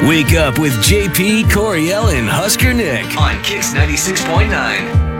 Wake up with JP, Coriel, and Husker Nick on Kix 96.9.